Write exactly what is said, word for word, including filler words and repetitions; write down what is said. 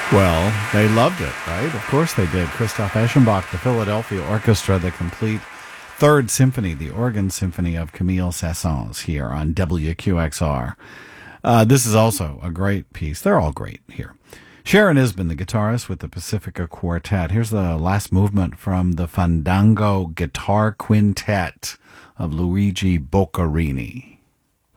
Well, they loved it, right? Of course they did. Christoph Eschenbach, the Philadelphia Orchestra, the complete Third Symphony, the Organ Symphony of Camille Saint-Saëns here on W Q X R. Uh, this is also a great piece. They're all great here. Sharon Isbin, the guitarist with the Pacifica Quartet. Here's the last movement from the Fandango Guitar Quintet of Luigi Boccherini.